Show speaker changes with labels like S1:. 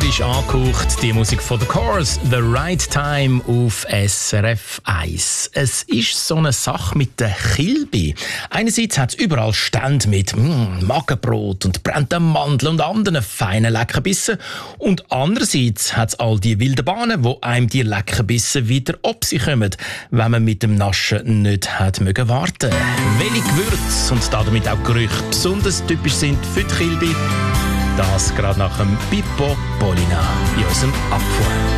S1: frisch angehaucht, die Musik von The Course, The Right Time auf SRF 1. Es ist so eine Sache mit der Kilbi. Einerseits hat es überall Stände mit Magenbrot und brennten Mandeln und anderen feinen Leckerbissen. Und andererseits hat es all die wilden Bahnen, wo einem die Leckerbissen wieder ob sie kommen, wenn man mit dem Naschen nicht hat mögen warten. Welche Gewürze und damit auch Gerüche besonders typisch sind für die Kilbi, das gerade nach dem Pippo Polina in unserem Apfel.